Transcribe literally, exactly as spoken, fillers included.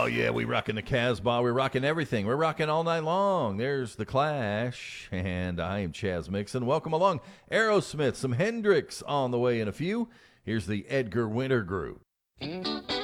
Oh, yeah, we rocking the Casbah. We're rocking everything. We're rocking all night long. There's The Clash, and I am Chaz Mixon. Welcome along. Aerosmith, some Hendrix on the way in a few. Here's the Edgar Winter Group.